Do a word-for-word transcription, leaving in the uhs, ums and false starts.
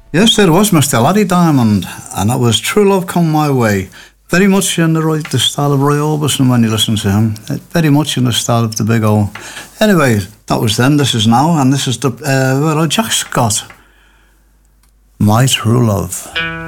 Yes, there was Mister Laddie Diamond, and that was True Love Come My Way. Very much in the, Roy, the style of Roy Orbison when you listen to him. Very much in the style of the Big O. Anyway, that was then, this is now, and this is the uh, well, Jack Scott. My True Love.